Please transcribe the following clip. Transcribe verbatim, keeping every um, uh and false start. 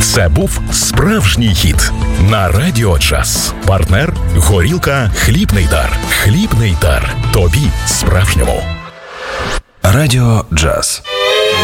Це був справжній хіт на Радіо Джаз. Партнер – горілка «Хлібний дар». «Хлібний дар». Тобі справжньому. Радіо Джаз.